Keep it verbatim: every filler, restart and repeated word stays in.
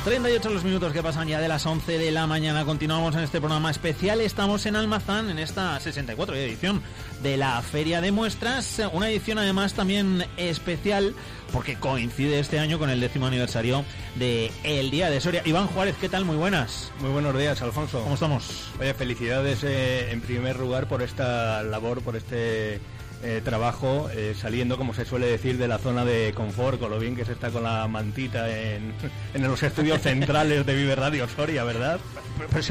treinta y ocho los minutos que pasan ya de las once de la mañana. Continuamos en este programa especial. Estamos en Almazán en esta sesenta y cuatro edición de la Feria de Muestras. Una edición además también especial porque coincide este año con el décimo aniversario de el Día de Soria. Iván Juárez, ¿qué tal? Muy buenas. Muy buenos días, Alfonso. ¿Cómo estamos? Oye, felicidades eh, en primer lugar por esta labor, por este... Eh, trabajo eh, saliendo, como se suele decir, de la zona de confort, con lo bien que se está con la mantita en, en los estudios centrales de Vive Radio Soria, ¿verdad? Pues